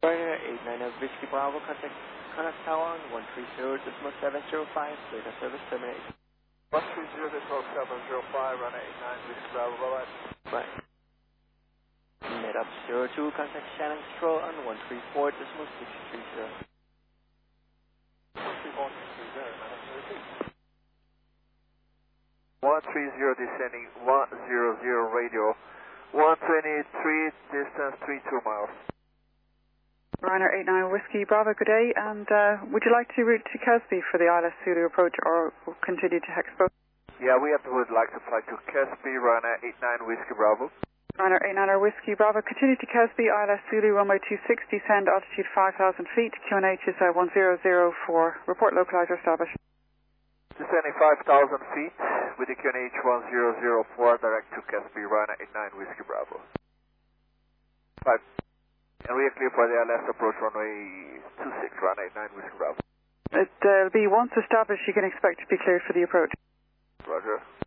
Ryanair 89 of Whiskey Bravo, contact tower on 130.705, data service terminated. 130.705, Ryanair 89 Whiskey Bravo, bye-bye. Bye. Net up 02, contact Shannon Control on 134.630. 130 descending 100 radio, 123 distance 32 miles. Ryanair 89 Whiskey Bravo, good day, and would you like to route to Casby for the ILS Zulu approach or continue to Hexpo? Yeah, would like to fly to Casby, Ryanair 89 Whiskey Bravo. Ryanair 89 Whiskey Bravo, continue to Casby, ILS Zulu, runway 260, send altitude 5,000 feet, QNH is 1004, report localizer established. Descending 5,000 feet with the QNH 1004, direct to Casby, Ryanair 89 Whiskey Bravo. 5. And we are clear for the ILS approach runway 26, Ryanair 89 Whiskey Bravo. It'll be once established, you can expect to be cleared for the approach. Roger.